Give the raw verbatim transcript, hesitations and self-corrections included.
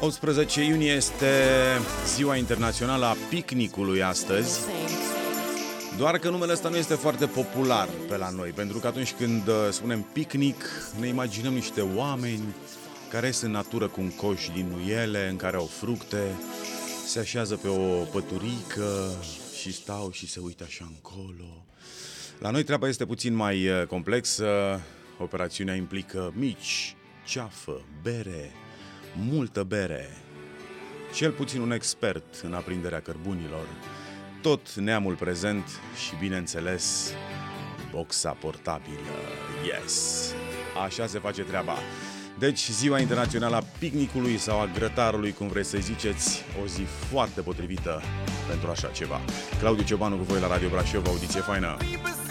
optsprezece iunie este ziua internațională a picnicului astăzi. Doar că numele ăsta nu este foarte popular pe la noi, pentru că atunci când spunem picnic, ne imaginăm niște oameni care ies în natură cu un coș din nuiele, în care au fructe, se așează pe o păturică și stau și se uită așa încolo. La noi treaba este puțin mai complexă. Operațiunea implică mici, ceafă, bere, multă bere, cel puțin un expert în aprinderea cărbunilor, tot neamul prezent și, bineînțeles, boxa portabilă. Yes! Așa se face treaba. Deci, ziua internațională a picnicului sau a grătarului, cum vreți să ziceți, o zi foarte potrivită pentru așa ceva. Claudiu Ciobanu cu voi la Radio Brașov, audiție faină!